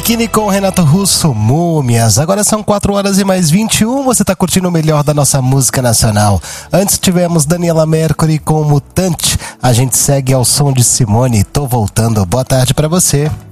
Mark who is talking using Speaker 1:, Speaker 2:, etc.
Speaker 1: Kini com Renato Russo, Múmias. Agora são 4h mais 21. Você tá curtindo o melhor da nossa música nacional. Antes tivemos Daniela Mercury com Mutante. A gente segue ao som de Simone. Tô voltando. Boa tarde pra você.